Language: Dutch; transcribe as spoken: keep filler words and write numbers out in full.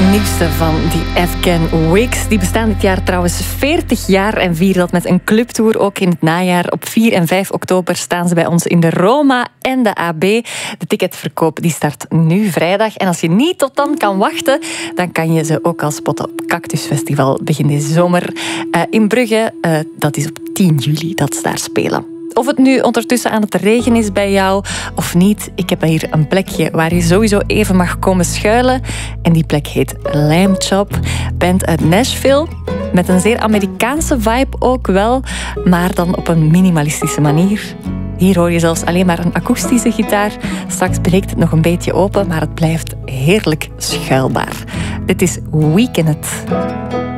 nieuwste van die Afghan Wigs. Die bestaan dit jaar trouwens veertig jaar en vieren dat met een clubtour. Ook in het najaar. Op vier en vijf oktober staan ze bij ons in de Roma en de A B. De ticketverkoop die start nu vrijdag. En als je niet tot dan kan wachten, dan kan je ze ook al spotten op Cactus Festival begin deze zomer uh, in Brugge. Uh, dat is op tien juli dat ze daar spelen. Of het nu ondertussen aan het regen is bij jou of niet, ik heb hier een plekje waar je sowieso even mag komen schuilen. En die plek heet Lamb Chop. Band uit Nashville. Met een zeer Amerikaanse vibe ook wel, maar dan op een minimalistische manier. Hier hoor je zelfs alleen maar een akoestische gitaar. Straks breekt het nog een beetje open, maar het blijft heerlijk schuilbaar. Dit is Weekend.